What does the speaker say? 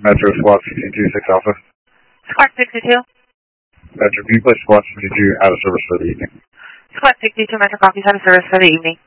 Metro Squad 626 Alpha. Squad 62. Metro, can you place Squad 62 out of service for the evening? Squad 62, Metro copies out of service for the evening.